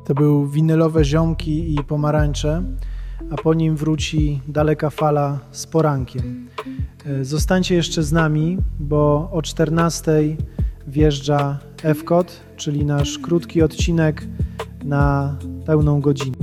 To był Winylowe ziomki i pomarańcze, a po nim wróci Daleka fala z porankiem. Zostańcie jeszcze z nami, bo o 14:00 wjeżdża Ewkot, czyli nasz krótki odcinek na pełną godzinę.